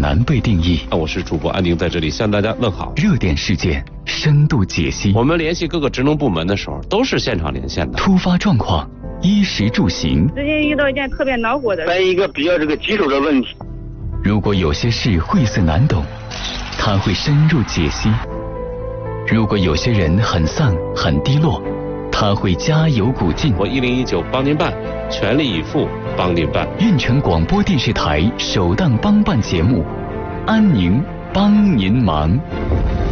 难被定义。 我是主播安宁，在这里向大家问好。 热点事件深度解析， 我们联系各个职能部门的时候，都是现场连线的。 突发状况，衣食住行。 最近遇到一件特别恼火的， 关于一个比较棘手的问题。 如果有些事晦涩难懂，他会深入解析；如果有些人很丧很低落，他会加油鼓劲。 我1019帮您办，全力以赴帮您办。 运城广播电视台首档帮办节目，安宁帮您忙。